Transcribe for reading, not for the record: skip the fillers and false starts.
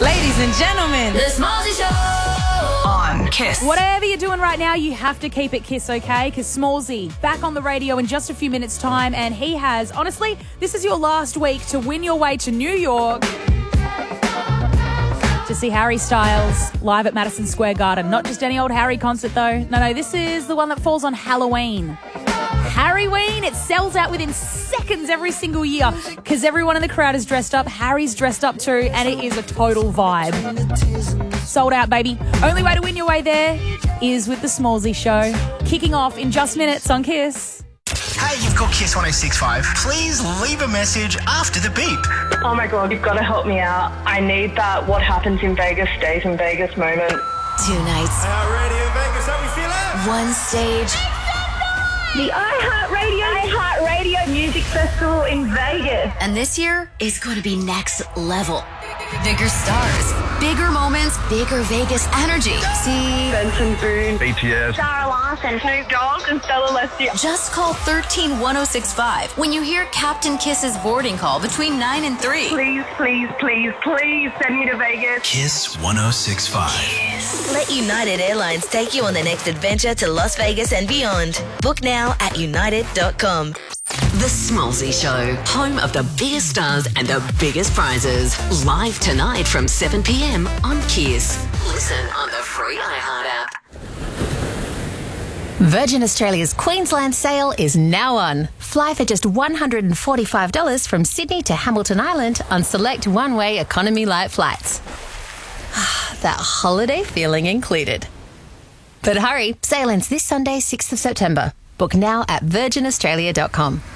Ladies and gentlemen, The Smallzy Show on Kiss. Whatever you're doing right now, you have to keep it Kiss, okay? Because Smallzy back on the radio in just a few minutes' time, and he has, honestly, this is your last week to win your way to New York to see Harry Styles live at Madison Square Garden. Not just any old Harry concert, though. No, this is the one that falls on Halloween. Harryween, it sells out within seconds every single year because everyone in the crowd is dressed up. Harry's dressed up too, and it is a total vibe. Sold out, baby. Only way to win your way there is with the Smallzy Show. Kicking off in just minutes on Kiss. Hey, you've got Kiss 106.5. Please leave a message after the beep. Oh my God, you've got to help me out. I need that what happens in Vegas stays in Vegas moment. 2 nights. Radio Vegas, how we feeling? 1 stage. The iHeartRadio Music Festival in Vegas. And this year is going to be next level. Bigger stars, bigger moments, bigger Vegas energy. See, Benson Boone, BTS. Sarah Larson, Snoop Dogg, and Stella Leslie. just call 131065 when you hear Captain Kiss's boarding call between 9 and 3. Please, please, please, please send me to Vegas. Kiss 106.5. Let United Airlines take you on the next adventure to Las Vegas and beyond. Book now at united.com. The Smallzy Show, home of the biggest stars and the biggest prizes. Live tonight from 7 p.m. on Kiss. Listen on the free iHeart app. Virgin Australia's Queensland sale is now on. Fly for just $145 from Sydney to Hamilton Island on select one-way economy light flights. That holiday feeling included. But hurry, sale ends this Sunday, 6th of September. Book now at virginaustralia.com.